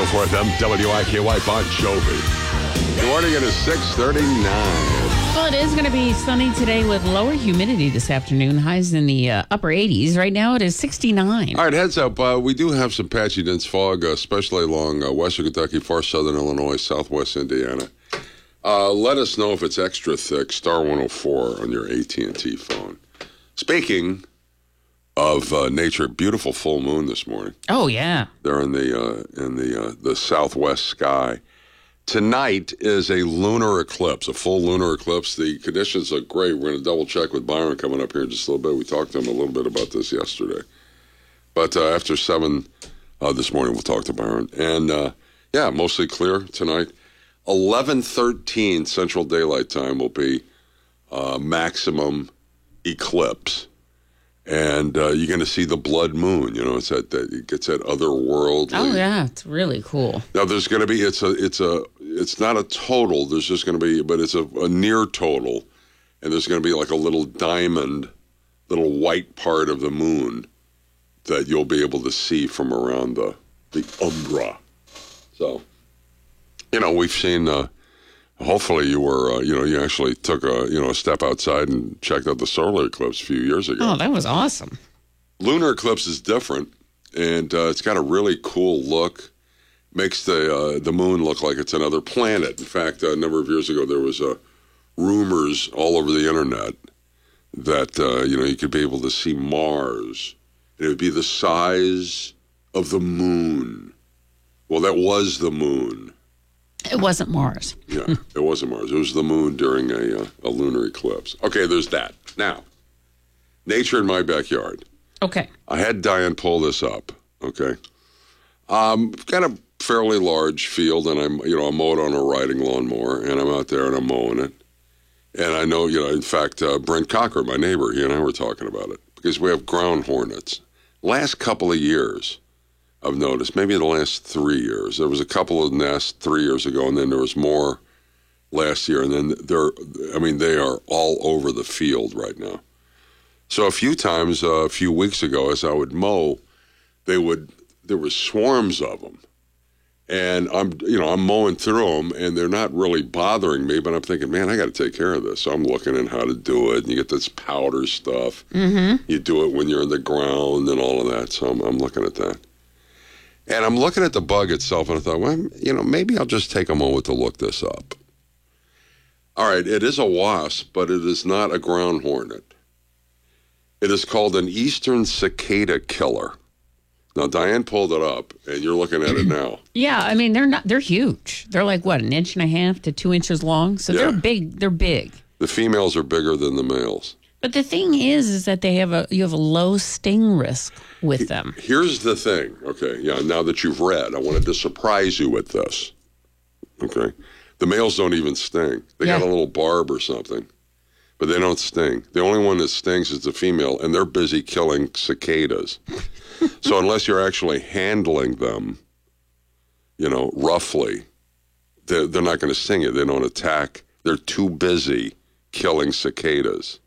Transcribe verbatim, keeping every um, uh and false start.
oh four F M, W I K Y, Bon Jovi. Good morning, it is six thirty-nine. Well, it is going to be sunny today with lower humidity this afternoon. Highs in the uh, upper eighties. Right now it is sixty-nine. All right, heads up. Uh, we do have some patchy dense fog, uh, especially along uh, western Kentucky, far southern Illinois, southwest Indiana. Uh, let us know if it's extra thick. Star one oh four on your A T and T phone. Speaking of uh, nature, beautiful full moon this morning. Oh, yeah. There in the uh, in the uh, the southwest sky. Tonight is a lunar eclipse, a full lunar eclipse. The conditions look great. We're going to double check with Byron coming up here in just a little bit. We talked to him a little bit about this yesterday. But uh, after seven uh, this morning, we'll talk to Byron. And, uh, yeah, mostly clear tonight. eleven thirteen Central Daylight Time will be uh, maximum eclipse. And uh, you're going to see the blood moon. You know, it's that, that it gets that otherworldly. Oh yeah, it's really cool. Now there's going to be it's a it's a it's not a total. There's just going to be, but it's a, a near total, and there's going to be like a little diamond, little white part of the moon that you'll be able to see from around the the umbra. So, you know, we've seen. Uh, Hopefully you were, uh, you know, you actually took a, you know, a step outside and checked out the solar eclipse a few years ago. Oh, that was awesome. Lunar eclipse is different, and uh, it's got a really cool look. Makes the uh, the moon look like it's another planet. In fact, a number of years ago, there was uh, rumors all over the internet that, uh, you know, you could be able to see Mars, and it would be the size of the moon. Well, that was the moon. It wasn't Mars. Yeah, it wasn't Mars. It was the moon during a, uh, a lunar eclipse. Okay, there's that. Now, nature in my backyard. Okay. I had Diane pull this up, okay? Um, got a fairly large field, and I'm, you know, I'm mowed on a riding lawnmower, and I'm out there and I'm mowing it. And I know, you know, in fact, uh, Brent Cocker, my neighbor, he and I were talking about it, because we have ground hornets. Last couple of years, I've noticed, maybe the last three years. There was a couple of nests three years ago, and then there was more last year. And then they're, I mean, they are all over the field right now. So a few times, uh, a few weeks ago, as I would mow, they would, there were swarms of them. And I'm, you know, I'm mowing through them, and they're not really bothering me, but I'm thinking, man, I got to take care of this. So I'm looking at how to do it, and you get this powder stuff. Mm-hmm. You do it when you're in the ground and all of that. So I'm, I'm looking at that. And I'm looking at the bug itself, and I thought, well, you know, maybe I'll just take a moment to look this up. All right, it is a wasp, but it is not a ground hornet. It is called an eastern cicada killer. Now, Diane pulled it up, and you're looking at it now. Yeah, I mean, they're not, they're huge. They're like, what, an inch and a half to two inches long? So Yeah. they're big, they're big. The females are bigger than the males. But the thing is, is that they have a, you have a low sting risk with them. Here's the thing, okay? Yeah, now that you've read, I wanted to surprise you with this, okay? The males don't even sting. They Yeah. got a little barb or something, but they don't sting. The only one that stings is the female, and they're busy killing cicadas. So unless you're actually handling them, you know, roughly, they're, they're not going to sting you. They don't attack. They're too busy killing cicadas.